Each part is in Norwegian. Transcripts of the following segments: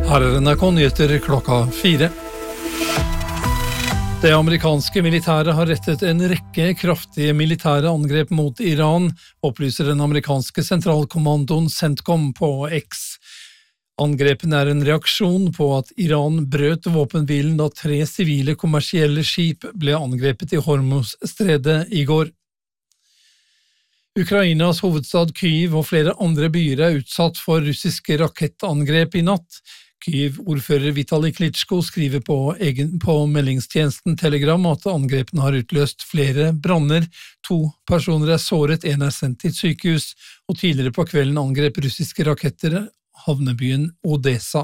Her NRK nyheter klokka 4. Det amerikanske militæret har rettet en rekke kraftige militære angrep mot Iran, opplyser den amerikanske sentralkommandoen CENTCOM på X. Angrepen er en reaksjon på at Iran brøt våpenhvilen da 3 sivile kommersielle skip ble angrepet i Hormuz-stredet i går. Ukrainas hovedstad Kyiv og flere andre byer er utsatt for russiske rakettangrep i natt. Kyiv-ordfører Vitali Klitschko skriver på meldingstjenesten Telegram at angrepene har utløst flere branner. 2 personer er såret, 1 er sendt til sykehus, og tidligere på kvelden angrep russiske raketter havnebyen Odessa.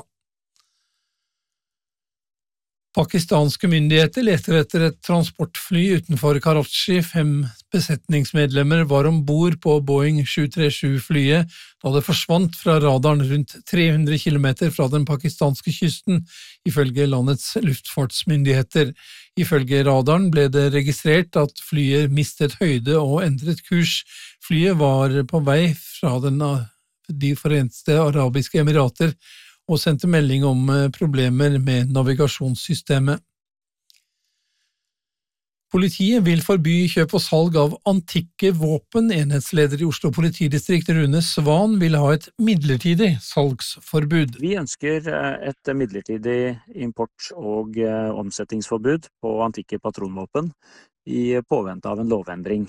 Pakistanske myndigheter leter etter et transportfly utenfor Karachi. 5 besetningsmedlemmer var ombord på Boeing 737-flyet da det forsvant fra radaren rundt 300 kilometer fra den pakistanske kysten, ifølge landets luftfartsmyndigheter. Ifølge radaren ble det registrert at flyet mistet høyde og endret kurs. Flyet var på vei fra de Forente Arabiske Emirater og sendte melding om problemer med navigasjonssystemet. Politiet vil forby kjøp og salg av antikke våpen. Enhetsleder i Oslo politidistrikt Rune Svan vil ha et midlertidig salgsforbud. Vi ønsker et midlertidig import- og omsetningsforbud på antikke patronvåpen i påvente av en lovendring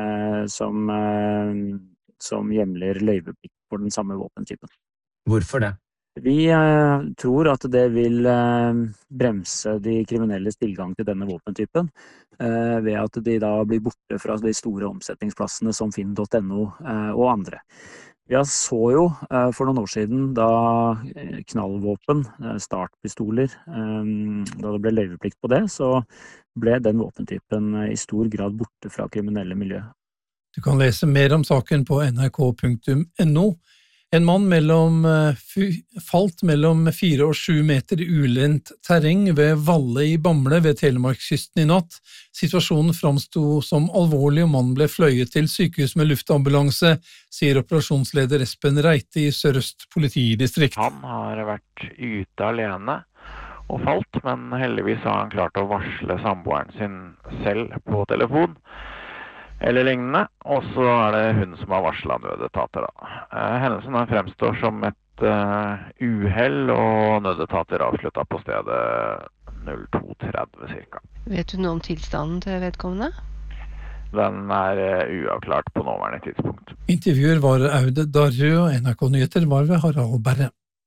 som hjemler løyveplikt for den samme våpentypen. Hvorfor det? Vi tror at det vil bremse de kriminelles tilgang til denne våpentypen ved at de da blir borte fra de store omsetningsplassene som finn.no og andre. Vi så jo for noen år siden da knallvåpen, startpistoler, da det ble løyveplikt på det, så ble den våpentypen i stor grad borte fra kriminelle miljø. Du kan lese mer om saken på nrk.no. En mann falt mellom 4 og 7 meter i ulendt terreng ved Valle i Bamble ved Telemarkskysten i natt. Situasjonen framsto som alvorlig og mannen ble fløyet til sykehus med luftambulanse, sier operasjonsleder Espen Reite i Sør-Øst politidistrikt. Han har vært ute alene og falt, men heldigvis har han klart å varsle samboeren sin selv på telefon eller lignende, og så er det hun som har varslet nødetater. Hendelsen fremstår som et uhell, og nødetater avsluttet på stedet 02:30 cirka. Vet du noe om tilstanden til vedkommende? Den er uavklart på nåværende tidspunkt. Intervjuer var Aude Darjø, og NRK Nyheter var ved Harald Berre.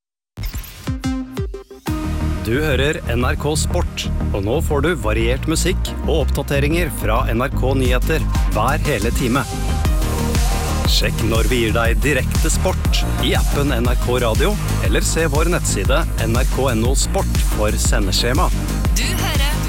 Du hører NRK Sport, og nå får du variert musikk og oppdateringer fra NRK Nyheter hver hele time. Sjekk når vi gir deg direkte sport i appen NRK Radio, eller se vår nettside nrk.no sport for sendeskjema. Du hører